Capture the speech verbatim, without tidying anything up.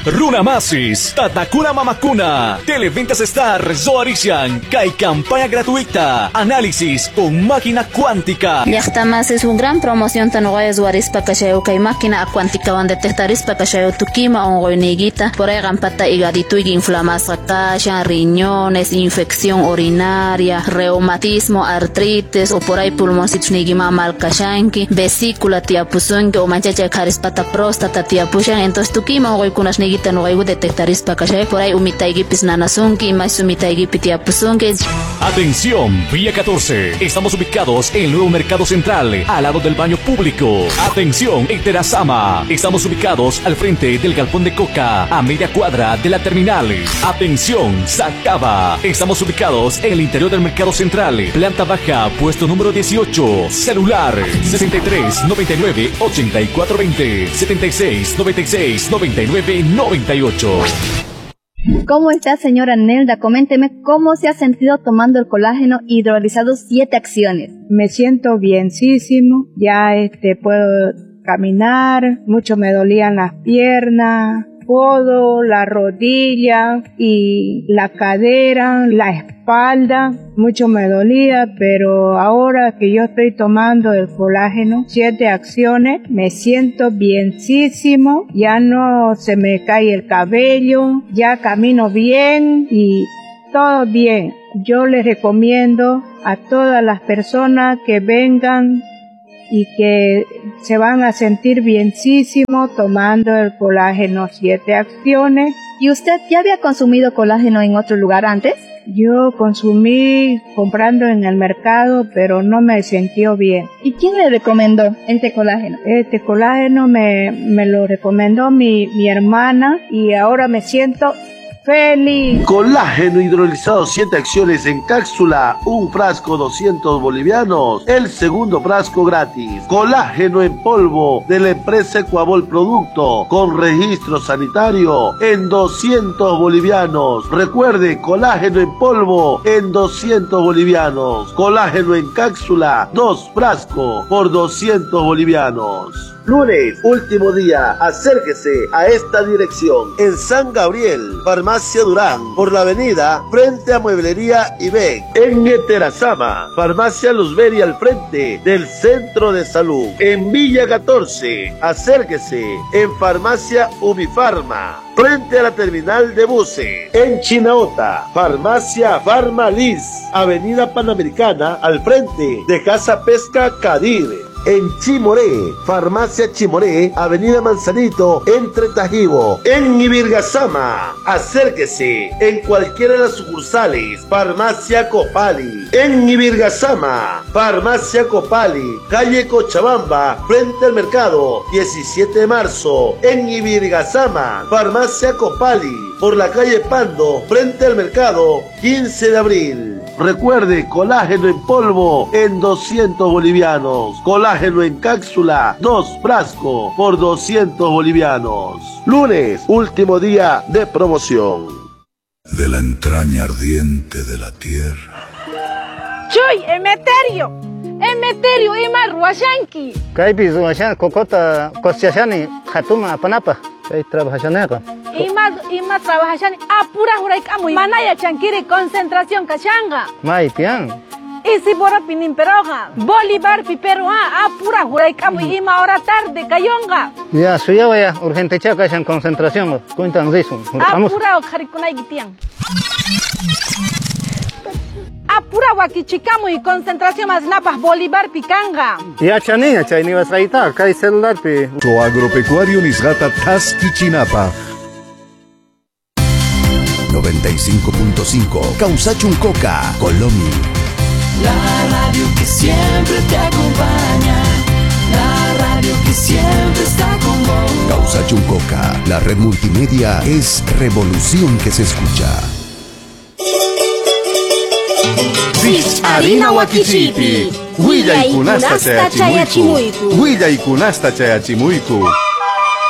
Runamasis, Tatakuna Mamakuna, Televentas Star, Zoarisian, Kai campaña gratuita, análisis con máquina cuántica. Yachtamas es una gran promoción Tanoya Zoarispa Kashayo Kai máquina cuántica donde detectarispa Kashayo Tukima o Goiniguita, por ahí gampata hígado y inflamación, kasha, riñones, infección urinaria, reumatismo, artritis o por ahí pulmoncitos nigima mal kashanki, vesícula tiapuzunki o manchacha karispata próstata tiapushan, entonces Tukima o Goikunas Nigita no hay detectarispa Kashayo, por ahí umitaigipis nanasunki, más umitaigipis tiapuzunki. Atención, Villa catorce. Estamos ubicados en el nuevo Mercado Central, al lado del baño público. Atención, en Terazama. Estamos ubicados al frente del galpón de Coca, a media cuadra de la terminal. Atención, Sacaba. Estamos ubicados en el interior del Mercado Central, planta baja, puesto número dieciocho. Celular sesenta y tres, noventa y nueve, ochenta y cuatro veinte, setenta y seis, noventa y seis, noventa y nueve, noventa y ocho. ¿Cómo está, señora Nelda? Coménteme cómo se ha sentido tomando el colágeno hidrolizado siete acciones. Me siento bienísimo, ya este puedo caminar, mucho me dolían las piernas, codo, la rodilla y la cadera, la espalda, mucho me dolía, pero ahora que yo estoy tomando el colágeno, siete acciones, me siento bienísimo, ya no se me cae el cabello, ya camino bien y todo bien. Yo les recomiendo a todas las personas que vengan y que se van a sentir bienísimo tomando el colágeno siete acciones. ¿Y usted ya había consumido colágeno en otro lugar antes? Yo consumí comprando en el mercado, pero no me sintió bien. ¿Y quién le recomendó este colágeno? Este colágeno me, me lo recomendó mi, mi hermana y ahora me siento feliz. Colágeno hidrolizado siete acciones en cápsula, un frasco doscientos bolivianos, el segundo frasco gratis. Colágeno en polvo de la empresa Ecuabol Producto, con registro sanitario en doscientos bolivianos. Recuerde, colágeno en polvo en doscientos bolivianos. Colágeno en cápsula, dos frascos por doscientos bolivianos. Lunes, último día, acérquese a esta dirección en San Gabriel, Farmacia Durán, por la avenida frente a Mueblería Ibec. En Terazama, Farmacia Luzberi al frente del Centro de Salud. En Villa catorce, acérquese en Farmacia Ubifarma, frente a la terminal de buses. En Chinaota, Farmacia Farmalis, Avenida Panamericana al frente de Casa Pesca Cadir. En Chimoré, Farmacia Chimoré, Avenida Manzanito, entre Tajibo. En Ibirgazama, acérquese en cualquiera de las sucursales, Farmacia Copali. En Ibirgazama, Farmacia Copali, calle Cochabamba, frente al mercado, diecisiete de marzo. En Ibirgazama, Farmacia Copali, por la calle Pando, frente al mercado, quince de abril. Recuerde, colágeno en polvo en doscientos bolivianos. Colágeno en cápsula, dos frascos por doscientos bolivianos. Lunes, último día de promoción. De la entraña ardiente de la tierra. Chuy, Emeterio. Emeterio, Ima Ruashanki. Kaipis Ruashan, Kokota, Kostiashani, Hatuma, Panapa. Ahí trabajanega. Ima, ima trabajan. Apura huraikamu. Manaya chankiri concentración kachanga. Mai pian. Y si bora pinin peroga. Bolívar piperoa. Apura huraikamu. Ima hora tarde kayonga. Ya, suya vaya urgente chaka en concentración. Cuentan risun. Apura o karikunai gitian. Apura wakichikamu y concentración más napas Bolívar picanga. Ya chanina chay ni vas a ir kai celular pi. Pro agropecuario Nisgata Tasqui Chinapa. noventa y cinco punto cinco Causachuncoca, Colomi. La radio que siempre te acompaña. La radio que siempre está con vos. Causachuncoca, la red multimedia es revolución que se escucha. Fish harina wakichipi. Huilla y kunasta chayachimuiku. Huilla y kunasta chayachimuiku.